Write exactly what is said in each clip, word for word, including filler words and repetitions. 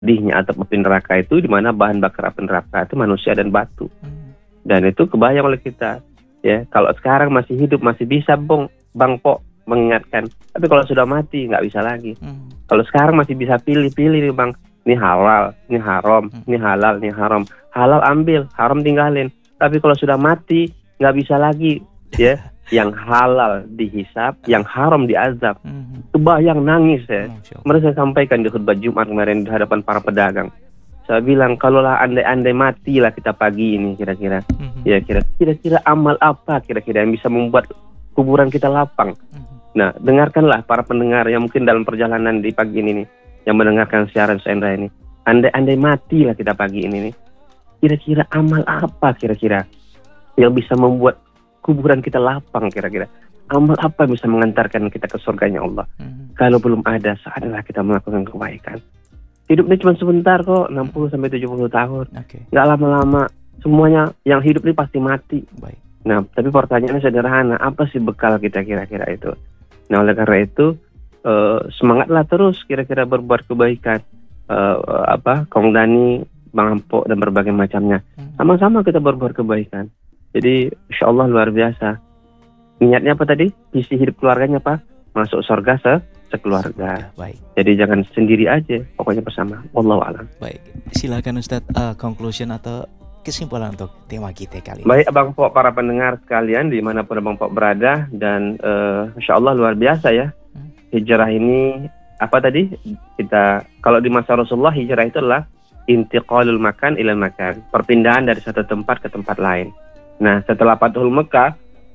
pedihnya atap api neraka itu, di mana bahan bakar api neraka itu manusia dan batu. Hmm. Dan itu kebayang oleh kita. Ya, kalau sekarang masih hidup masih bisa bong, Bang Po mengingatkan. Tapi kalau sudah mati nggak bisa lagi. Hmm. Kalau sekarang masih bisa pilih-pilih nih Bang. Ini halal, ini haram, hmm. ini halal, ini haram. Halal ambil, haram tinggalin. Tapi kalau sudah mati nggak bisa lagi. Ya, yang halal dihisap, yang haram diazab. Hmm. Kebayang nangis ya. Hmm. Mereka saya sampaikan di khutbah Jumat kemarin di hadapan para pedagang. Saya bilang, kalaulah andai-andai matilah kita pagi ini kira-kira. Hmm. Ya kira- kira-kira amal apa kira-kira yang bisa membuat kuburan kita lapang. Hmm. Nah, dengarkanlah para pendengar yang mungkin dalam perjalanan di pagi ini nih, yang mendengarkan siaran Sendra ini. Andai-andai matilah kita pagi ini nih. Kira-kira amal apa kira-kira yang bisa membuat kuburan kita lapang kira-kira? Amal apa yang bisa mengantarkan kita ke surganya Allah? Hmm. Kalau belum ada, saatlah kita melakukan kebaikan. Hidup ini cuma sebentar kok, enam puluh sampai tujuh puluh tahun. Okay. Nggak lama-lama. Semuanya yang hidup ini pasti mati. Baik. Nah, tapi pertanyaannya sederhana. Apa sih bekal kita kira-kira itu? Nah, oleh karena itu, uh, semangatlah terus kira-kira berbuat kebaikan. Uh, uh, apa, Kong Dani, Bang Ampo, dan berbagai macamnya. Hmm. Sama-sama kita berbuat kebaikan. Jadi, insya Allah luar biasa. Niatnya apa tadi? Visi hidup keluarganya apa? Masuk surga se sekeluarga. Baik. Jadi jangan sendiri aja, pokoknya bersama. Wallahu a'lam. Baik. Silakan Ustadz, uh, conclusion atau kesimpulan untuk tema kita kali ini. Baik, Abang Pok, para pendengar sekalian dimanapun Abang Pok berada, dan uh, insya Allah luar biasa ya. Hmm. Hijrah ini apa tadi? Kita kalau di masa Rasulullah, hijrah itu adalah intiqalul makan ilal makan, perpindahan dari satu tempat ke tempat lain. Nah, setelah Fathul Mekah,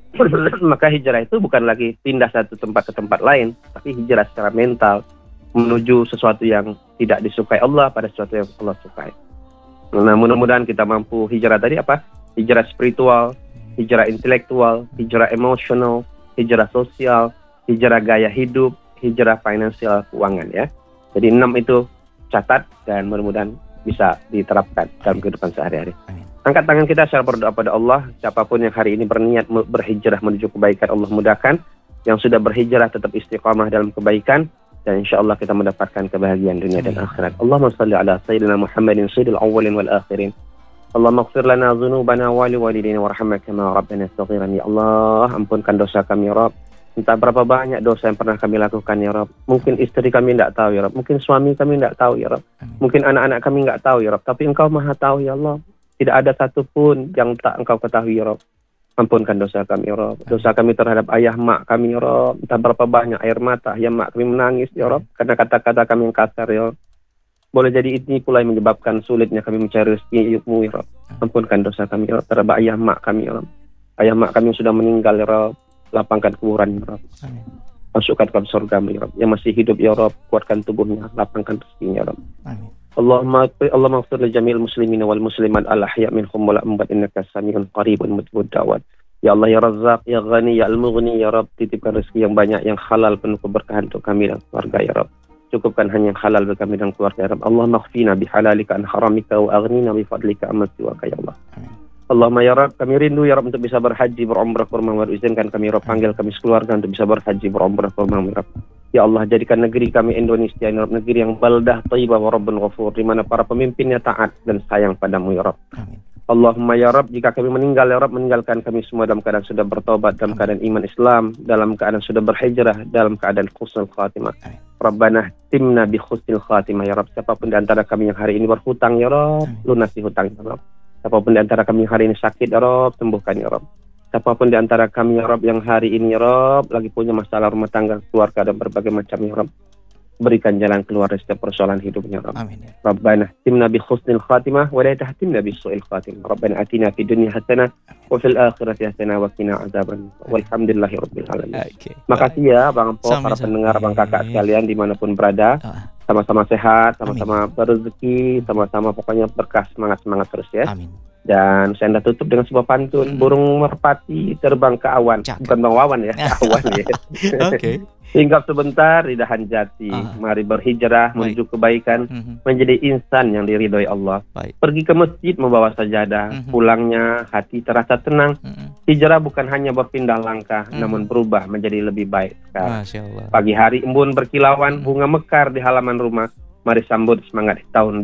maka hijrah itu bukan lagi pindah satu tempat ke tempat lain, tapi hijrah secara mental menuju sesuatu yang tidak disukai Allah pada sesuatu yang Allah sukai. Nah, mudah-mudahan kita mampu hijrah tadi apa? Hijrah spiritual, hijrah intelektual, hijrah emosional, hijrah sosial, hijrah gaya hidup, hijrah finansial, keuangan ya. Jadi enam itu catat dan mudah-mudahan bisa diterapkan dalam kehidupan sehari-hari. Angkat tangan kita secara berdoa pada Allah. Siapapun yang hari ini berniat berhijrah menuju kebaikan, Allah mudahkan. Yang sudah berhijrah tetap istiqamah dalam kebaikan. Dan insya Allah kita mendapatkan kebahagiaan dunia dan akhirat. Allahumma salli ala Sayyidina Muhammadin sayyidil awwalin wal akhirin. Allahumma ighfir lana dhunubana wa liwalidina warhamna kama rabbana saghiran. Ya Allah, ampunkan dosa kami ya Rabb. Entah berapa banyak dosa yang pernah kami lakukan ya Rabb. Mungkin istri kami tidak tahu ya Rabb. Mungkin suami kami tidak tahu ya Rabb. Mungkin anak-anak kami tidak tahu ya Rabb. Tapi Engkau maha tahu ya Allah. Tidak ada satupun yang tak Engkau ketahui ya Rabb. Ampunkan dosa kami ya Rabb. Dosa kami terhadap ayah mak kami ya Rabb. Entah berapa banyak air mata ayah mak kami menangis ya Rabb. Karena kata-kata kami yang kasar ya Rabb. Boleh jadi ini pula yang menyebabkan sulitnya kami mencari rezeki-Mu ya Rabb. Ampunkan dosa kami ya Rabb terhadap ayah mak kami ya Rabb. Ayah mak kami sudah meninggal ya Rabb. Lapangkan kuburan ya Rabb. Masukkan ke surga ya Rabb. Yang masih hidup ya Rabb, kuatkan tubuhnya, lapangkan rezekinya ya Rabb. Amin. Allahumma Allahumma ighfir li jami'il muslimin wal muslimat al ahya' minhum wal amwat innaka samiun qaribun mujibud da'wat. Ya Allah ya Razzaq ya Ghani ya Al-Mughni ya Rabb, titipkan rezeki yang banyak yang halal penuh keberkahan untuk kami dan keluarga ya Rabb. Cukupkan hanya yang halal bagi kami dan keluarga ya Rabb. Allahumma khfina bihalalika an haramika wa aghnina bi fadlika amma siwaka ya Allah. Amin. Allahumma ya Rabb, kami rindu ya Rabb untuk bisa berhaji berumrah ke rumah-Mu. Izinkan kami ya Rabb, panggil kami sekeluarga untuk bisa berhaji berumrah ke rumah-Mu ya Rabb. Ya Allah, jadikan negeri kami Indonesia ini negeri yang baldah thayyibah wa rabbun ghafur, di mana para pemimpinnya taat dan sayang padamu ya Rabb. Amin. Allahumma ya Rabb, jika kami meninggal ya Rabb, meninggalkan kami semua dalam keadaan sudah bertobat, dalam keadaan iman Islam, dalam keadaan sudah berhijrah, dalam keadaan husnul khatimah. Amin. Rabbana timna bi husnul khatimah ya Rabb. Siapapun di antara kami yang hari ini berhutang ya Rabb, lunasi hutang ya Rabb. Siapapun di antara kami yang hari ini sakit ya Rabb, sembuhkan ya Rabb. Siapapun di antara kami ya Rabb yang hari ini ya Rabb lagi punya masalah rumah tangga, keluarga dan berbagai macam ya Rabb, berikan jalan keluar dari setiap persoalan hidupnya ya Rabb. Amin. Rabbana timna bi husnil khatimah wa la tahtimna bi su'il khatimah. Rabbana atina fid dunya hasanah wa fil akhirati hasanah wa qina adzaban. Walhamdulillahi rabbil alamin. Okay. Makasih ya Bang Po, para pendengar, Bang Kakak sekalian dimanapun berada. Sama-sama sehat, sama-sama berrezeki, sama-sama pokoknya berkah, semangat-semangat terus ya. Amin. Dan saya anda tutup dengan sebuah pantun. Hmm. Burung merpati terbang ke awan. Cakep. Bukan Bang Wawan ya, awan ya. Oke. Okay. Hinggap sebentar di dahan jati. Uh. Mari berhijrah Baik. menuju kebaikan, mm-hmm. menjadi insan yang diridhoi Allah. Baik. Pergi ke masjid membawa sajadah, mm-hmm. pulangnya hati terasa tenang. Mm-hmm. Hijrah bukan hanya berpindah langkah, mm-hmm. namun berubah menjadi lebih baik sekarang. Masya Allah. Pagi hari embun berkilauan, bunga mekar di halaman rumah. Mari sambut semangat tahun